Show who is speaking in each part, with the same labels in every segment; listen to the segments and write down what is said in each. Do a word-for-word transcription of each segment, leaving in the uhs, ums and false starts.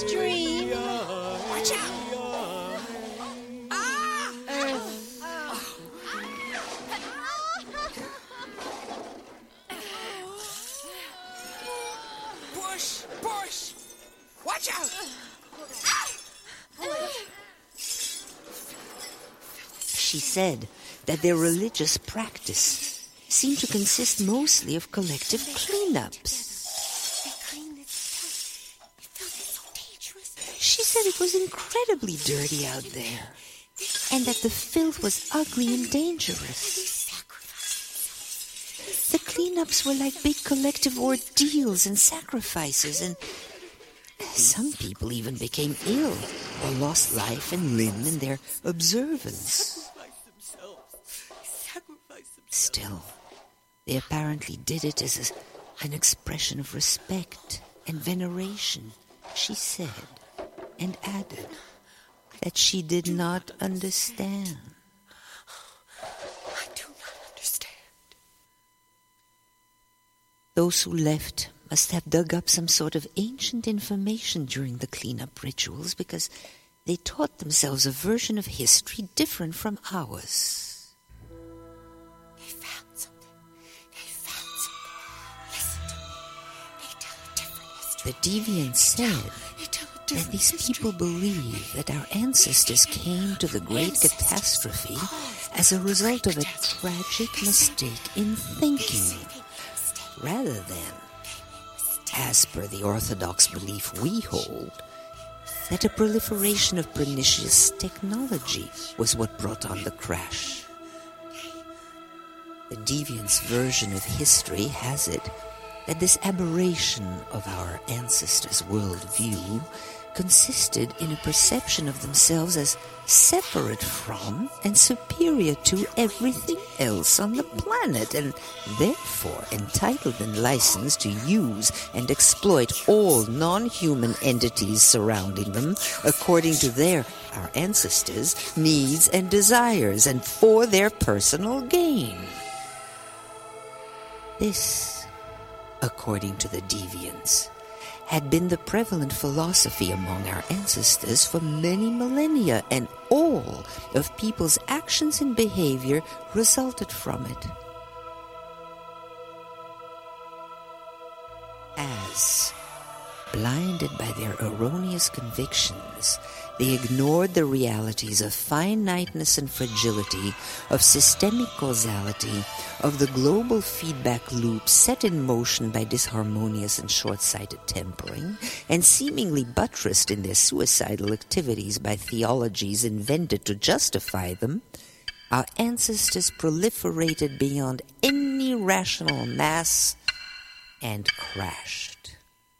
Speaker 1: stream.
Speaker 2: Watch out! Ah!
Speaker 1: Earth.
Speaker 2: Push! Push! Watch out!
Speaker 3: She said that their religious practice seemed to consist mostly of collective cleanups. She said it was incredibly dirty out there, and that the filth was ugly and dangerous. The cleanups were like big collective ordeals and sacrifices, and some people even became ill or lost life and limb in their observance. Still, they apparently did it as a, an expression of respect and veneration, she said, and added that she did not understand.
Speaker 2: I do not understand.
Speaker 3: Those who left must have dug up some sort of ancient information during the cleanup rituals because they taught themselves a version of history different from ours. The deviant said that these people believe that our ancestors came to the great catastrophe as a result of a tragic mistake in thinking, rather than, as per the orthodox belief we hold, that a proliferation of pernicious technology was what brought on the crash. The deviant's version of history has it that this aberration of our ancestors' worldview consisted in a perception of themselves as separate from and superior to everything else on the planet, and therefore entitled and licensed to use and exploit all non-human entities surrounding them according to their, our ancestors' needs and desires, and for their personal gain. This, according to the deviants, had been the prevalent philosophy among our ancestors for many millennia, and all of people's actions and behavior resulted from it. As, blinded by their erroneous convictions, they ignored the realities of finiteness and fragility, of systemic causality, of the global feedback loop set in motion by disharmonious and short-sighted tempering, and seemingly buttressed in their suicidal activities by theologies invented to justify them. Our ancestors proliferated beyond any rational mass and crashed.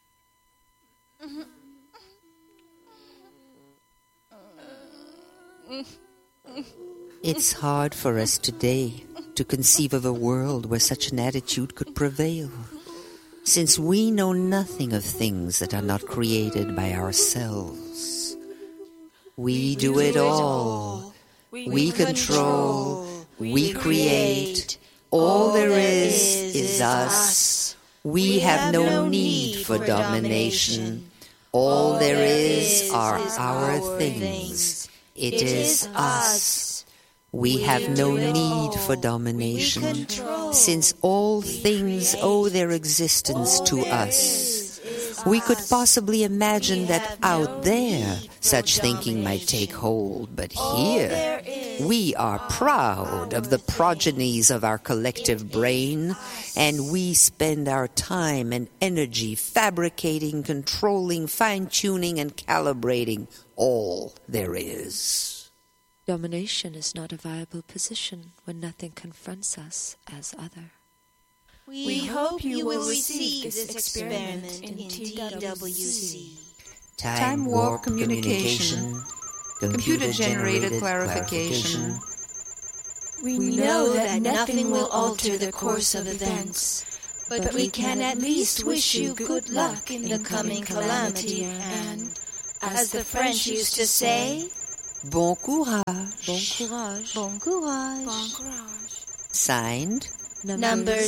Speaker 3: It's hard for us today to conceive of a world where such an attitude could prevail, since we know nothing of things that are not created by ourselves. We do it all. We control. We create. All there is is us. We have no need for domination. All there is are our things. It is us. We have no need for domination, since all things owe their existence to us. We could possibly imagine that out there such thinking might take hold, but here we are proud of the progenies of our collective brain, and we spend our time and energy fabricating, controlling, fine-tuning, and calibrating all there is.
Speaker 4: Domination is not a viable position when nothing confronts us as other.
Speaker 1: We, we hope you will receive this experiment in T W C.
Speaker 3: Time warp communication, computer-generated clarification.
Speaker 1: We know that nothing will alter the course of events, but we can at least wish you good luck in the coming calamity and, as the French used to say,
Speaker 3: Bon courage.
Speaker 4: Bon courage.
Speaker 1: Bon courage. Bon courage.
Speaker 3: Signed,
Speaker 1: Number